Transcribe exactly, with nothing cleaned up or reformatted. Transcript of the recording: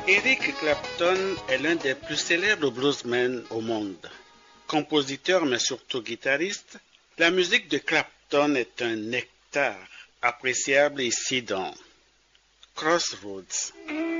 Eric Clapton est l'un des plus célèbres bluesmen au monde. Compositeur mais surtout guitariste, la musique de Clapton est un nectar appréciable ici dans Crossroads.